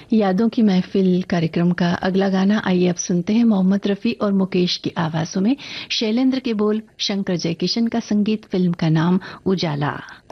यादों की महफिल कार्यक्रम का अगला गाना आइए अब सुनते हैं मोहम्मद रफी और मुकेश की आवाजों में। शैलेंद्र के बोल, शंकर जयकिशन का संगीत, फिल्म का नाम उजाला।